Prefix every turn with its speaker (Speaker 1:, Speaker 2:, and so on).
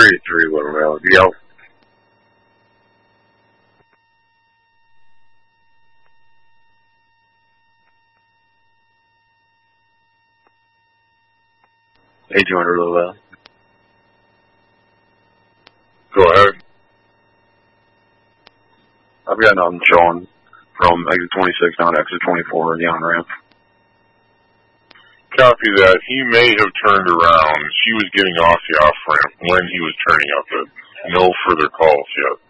Speaker 1: 33 Little Road. Yep. Hey, 200 Little Road.
Speaker 2: Go ahead.
Speaker 1: I've got nothing showing from exit 26 down to exit 24 in the on-ramp.
Speaker 2: Copy that. He may have turned around. She was getting off the off-ramp when he was turning up it. No further calls yet.